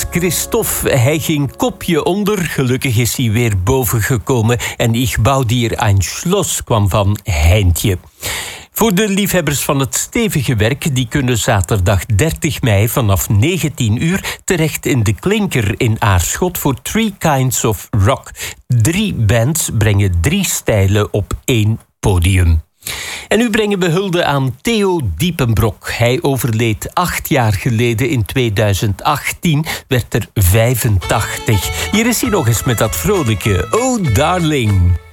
Christophe. Hij ging kopje onder. Gelukkig is hij weer boven gekomen. En Ich bau dir ein Schloss kwam van Heintje. Voor de liefhebbers van het stevige werk, die kunnen zaterdag 30 mei vanaf 19 uur terecht in de Klinker in Aarschot voor 3 Kinds of Rock. 3 bands brengen 3 stijlen op 1 podium. En nu brengen we hulde aan Theo Diepenbrok. Hij overleed 8 jaar geleden in 2018, werd er 85. Hier is hij nog eens met dat vrolijke Oh Darling.